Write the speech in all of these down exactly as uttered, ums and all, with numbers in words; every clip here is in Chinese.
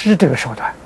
施这个手段。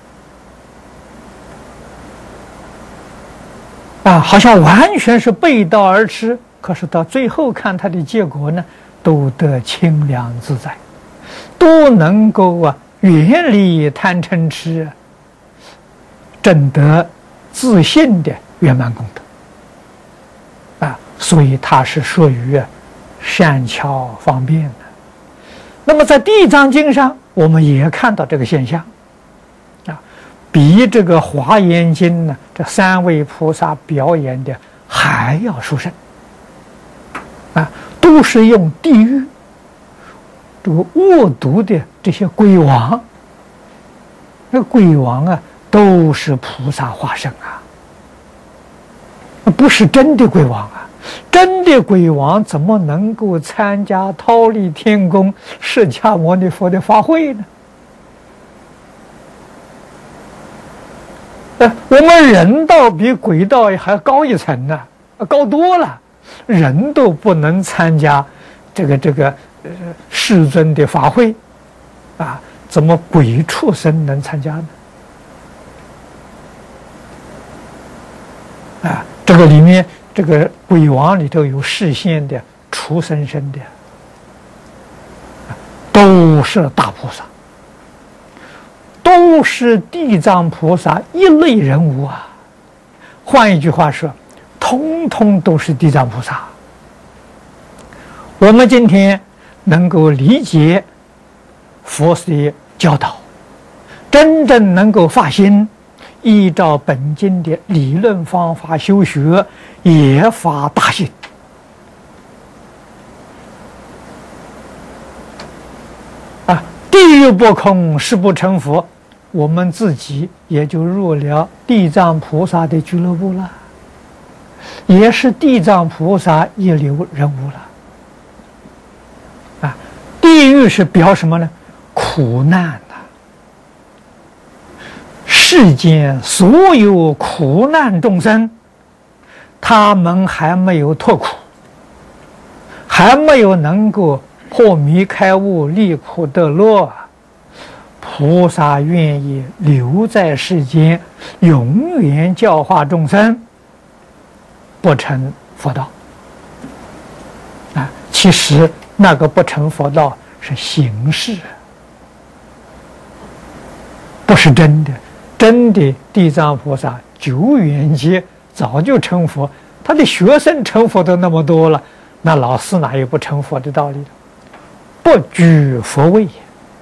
啊，好像完全是背道而驰，可是到最后看它的结果呢，都得清凉自在，都能够啊远离贪嗔痴，证得自信的圆满功德。啊，所以它是属于善巧方便的。那么在《地藏经》上，我们也看到这个现象。比这个《华严经》呢，这三位菩萨表演的还要殊胜啊！都是用地狱这个恶毒的这些鬼王，那鬼王啊，都是菩萨化身啊，不是真的鬼王啊！真的鬼王怎么能够参加忉利天宫释迦牟尼佛的法会呢？呃，我们人道比鬼道还高一层呢，高多了。人都不能参加这个这个呃世尊的法会，啊，怎么鬼畜生能参加呢？啊，这个里面这个鬼王里头有示现的、畜生身的，都是大菩萨。都是地藏菩萨一类人物啊！换一句话说，通通都是地藏菩萨。我们今天能够理解佛的教导，真正能够发心，依照本经的理论方法修学，也发大心。啊，地狱不空，誓不成佛。我们自己也就入了地藏菩萨的俱乐部了，也是地藏菩萨一流人物了。啊，地狱是表什么呢？苦难呐、啊！世间所有苦难众生，他们还没有脱苦，还没有能够破迷开悟、离苦得乐。菩萨愿意留在世间，永远教化众生，不成佛道。啊，其实那个不成佛道是形式，不是真的。真的地藏菩萨久远劫早就成佛，他的学生成佛都那么多了，那老师哪有不成佛的道理的？不居佛位。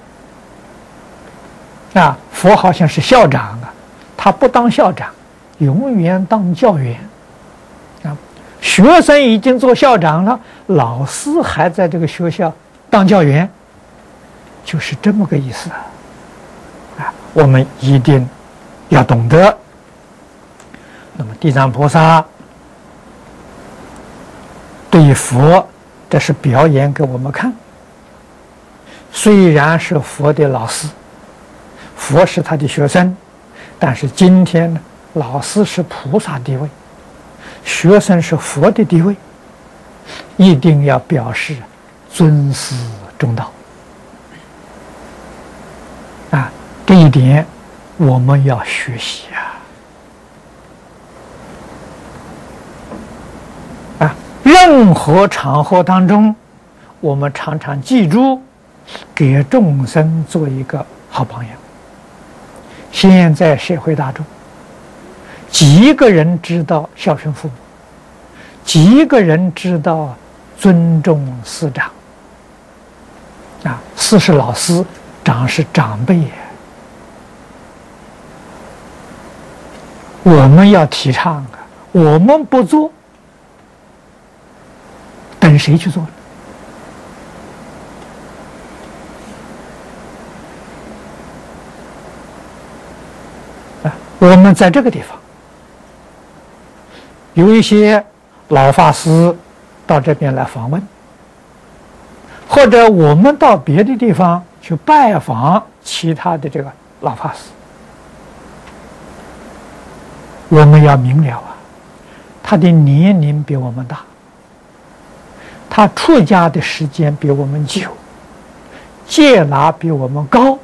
啊，佛好像是校长啊，他不当校长，永远当教员。啊，学生已经做校长了，老师还在这个学校当教员，就是这么个意思。啊，我们一定要懂得。那么地藏菩萨对佛，这是表演给我们看。虽然是佛的老师。佛是他的学生，但是今天呢，老师是菩萨地位，学生是佛的地位，一定要表示尊师重道啊！这一点我们要学习啊！啊，任何场合当中，我们常常记住，给众生做一个好榜样。现在社会大众，几个人知道孝顺父母？几个人知道尊重师长？啊，师是老师，长是长辈。我们要提倡啊，我们不做，等谁去做呢？我们在这个地方有一些老法师到这边来访问，或者我们到别的地方去拜访其他的这个老法师，我们要明了啊，他的年龄比我们大，他出家的时间比我们久，戒拿比我们高。